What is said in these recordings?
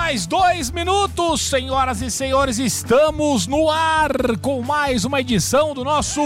mais 2 minutos, senhoras e senhores, estamos no ar com mais uma edição do nosso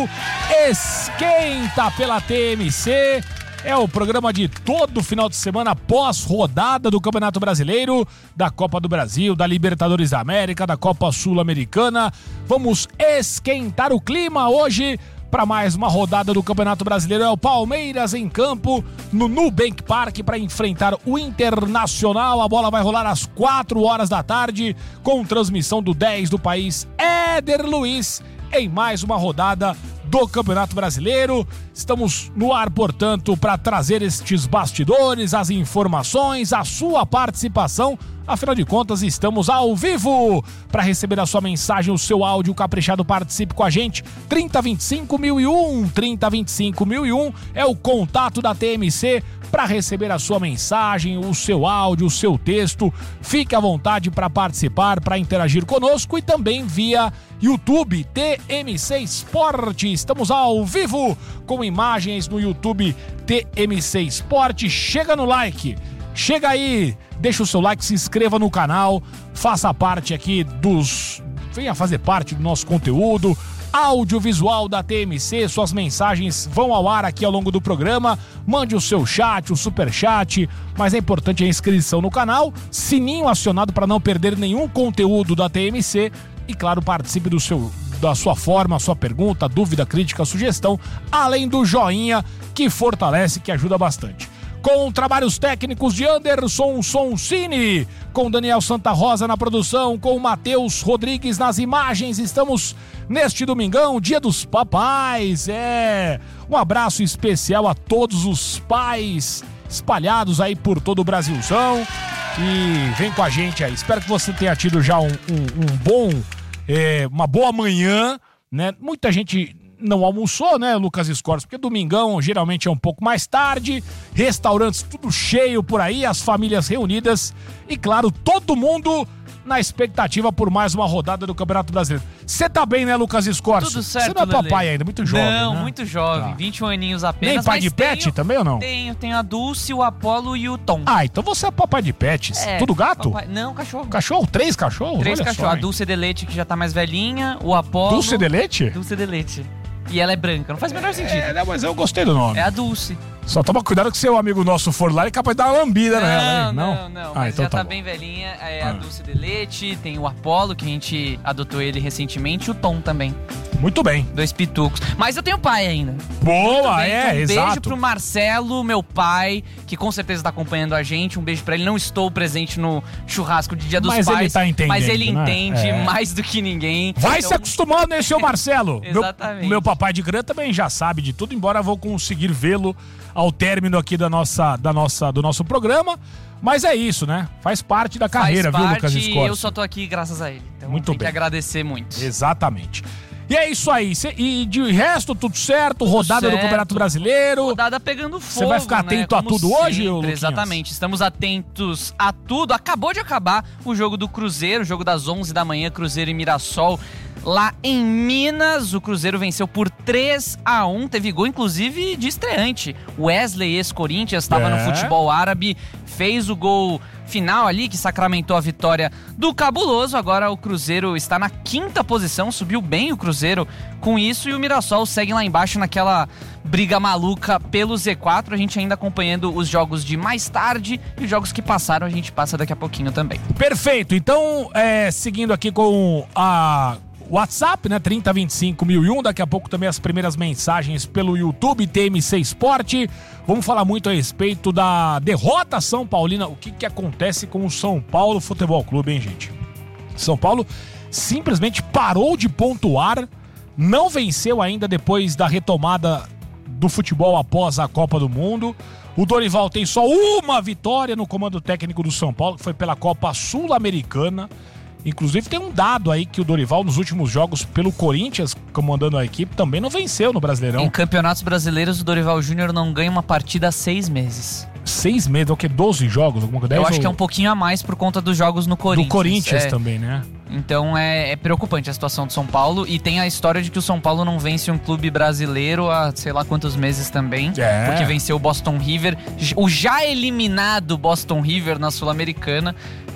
Esquenta pela TMC. É o programa de todo final de semana pós-rodada do Campeonato Brasileiro, da Copa do Brasil, da Libertadores da América, da Copa Sul-Americana. Vamos esquentar o clima hoje para mais uma rodada do Campeonato Brasileiro. É o Palmeiras em campo no Nubank Park para enfrentar o Internacional. A bola vai rolar às 4 horas da tarde com transmissão do 10 do país, Éder Luiz, em mais uma rodada do Campeonato Brasileiro. Estamos no ar, portanto, para trazer estes bastidores, as informações, a sua participação. Afinal de contas, estamos ao vivo. Para receber a sua mensagem, o seu áudio caprichado, participe com a gente. 3025.001, 3025.001 é o contato da TMC para receber a sua mensagem, o seu áudio, o seu texto. Fique à vontade para participar, para interagir conosco e também via YouTube TMC Esporte. Estamos ao vivo com imagens no YouTube TMC Esporte. Chega no like, chega aí, deixa o seu like, se inscreva no canal, faça parte aqui venha fazer parte do nosso conteúdo audiovisual da TMC. Suas mensagens vão ao ar aqui ao longo do programa. Mande o seu chat, o superchat, mas é importante a inscrição no canal, sininho acionado para não perder nenhum conteúdo da TMC e, claro, participe da sua forma, sua pergunta, dúvida, crítica, sugestão, além do joinha que fortalece, que ajuda bastante. Com trabalhos técnicos de Anderson Soncini, com Daniel Santa Rosa na produção, com Matheus Rodrigues nas imagens. Estamos neste domingão, dia dos papais. Um abraço especial a todos os pais espalhados aí por todo o Brasilzão. E vem com a gente aí. Espero que você tenha tido já uma boa manhã, né? Muita gente não almoçou, né, Lucas Escorce? Porque domingão geralmente é um pouco mais tarde, restaurantes tudo cheio por aí, as famílias reunidas e, claro, todo mundo na expectativa por mais uma rodada do Campeonato Brasileiro. Você tá bem, né, Lucas Escorce? Tudo certo, Você não é papai Lelê. ainda, muito jovem, Não, né? muito jovem, 21 aninhos apenas. Nem pai de pet também ou não? Tenho a Dulce, o Apolo e o Tom. Ah, então você é papai de pets. Tudo gato? Papai... Não, cachorro. Cachorro? 3 cachorros? 3 Olha cachorros. só, A Dulce de Leite, que já tá mais velhinha, o Apolo... Dulce de Leite? Dulce de Leite. E ela é branca, não faz o menor sentido. Não, mas eu gostei do nome. É a Dulce. Só toma cuidado que se o amigo nosso for lá, ele é capaz de dar uma lambida nela, hein? Não. Mas então já tá bom. bem velhinha. É a Dulce de Leite, tem o Apolo, que a gente adotou ele recentemente, e o Tom também. Muito bem. 2 pitucos. Mas eu tenho pai ainda. Boa, Bem, então um exato. beijo pro Marcelo, meu pai, que com certeza tá acompanhando a gente. Um beijo pra ele. Não estou presente no churrasco de Dia dos Mas Pais. ele tá entendendo, mas ele né? entende mais do que ninguém. Vai Então, se acostumando, né, seu Marcelo? Exatamente. Meu papai de grã também já sabe de tudo, embora eu vou conseguir vê-lo ao término aqui do nosso programa. Mas é isso, né? Faz parte da carreira, viu, Lucas Escorce? Eu só tô aqui graças a ele. Então Muito tem bem. que agradecer muito. Exatamente. E é isso aí. E de resto, tudo certo? Rodada do certo. Campeonato Brasileiro. Rodada pegando fogo. Você vai ficar atento a Como tudo hoje, sempre, Luquinhas? Exatamente. Estamos atentos a tudo. Acabou de acabar o jogo do Cruzeiro, o jogo das 11 da manhã, Cruzeiro e Mirassol. Lá em Minas, o Cruzeiro venceu por 3-1, teve gol inclusive de estreante. Wesley, ex-Corinthians, estava no futebol árabe, fez o gol final ali, que sacramentou a vitória do Cabuloso. Agora o Cruzeiro está na 5ª posição, subiu bem o Cruzeiro com isso, e o Mirassol segue lá embaixo naquela briga maluca pelo Z4. A gente ainda acompanhando os jogos de mais tarde, e os jogos que passaram a gente passa daqui a pouquinho também. Perfeito. Então, seguindo aqui com a WhatsApp, né, 3025.001, daqui a pouco também as primeiras mensagens pelo YouTube, TMC Esporte. Vamos falar muito a respeito da derrota São Paulina, o que acontece com o São Paulo Futebol Clube, hein, gente? São Paulo simplesmente parou de pontuar, não venceu ainda depois da retomada do futebol após a Copa do Mundo. O Dorival tem só uma vitória no comando técnico do São Paulo, que foi pela Copa Sul-Americana. Inclusive tem um dado aí que o Dorival nos últimos jogos pelo Corinthians, comandando a equipe, também não venceu no Brasileirão. Em campeonatos brasileiros, o Dorival Júnior não ganha uma partida há 6 meses. 6 meses, é o que? 12 jogos? Alguma coisa? Eu acho que é um pouquinho a mais por conta dos jogos no Corinthians. Do Corinthians também, né? Então é preocupante a situação do São Paulo. E tem a história de que o São Paulo não vence um clube brasileiro há sei lá quantos meses também. Porque venceu o Boston River, o já eliminado Boston River na Sul-Americana.